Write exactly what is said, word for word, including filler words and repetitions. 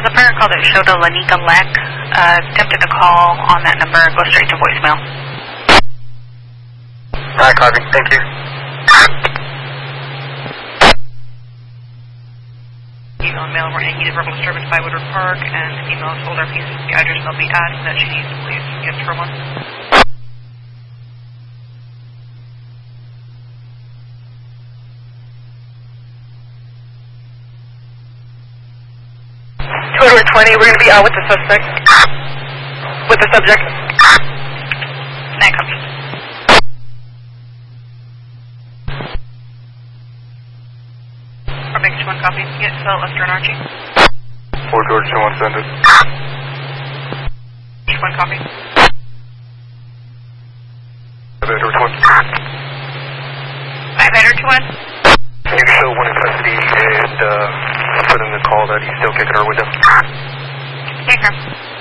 was a prior call that showed a Lanika Lek. Uh, attempted to call on that number, go straight to voicemail. Alright, copy. Thank you. Email mail warning needed verbal disturbance by Woodward Park, and email told our piece the address they'll be at that she needs to please get from one. Woodward twenty, we're going to be out with the suspect. With the subject. That comes. Our big two one copy. Get Phil, Lester, and Archie. four George two one, send it. two one copy. five George two one. five two one. Can you show one in custody and uh, put in the call that he's still kicking her window? Take her.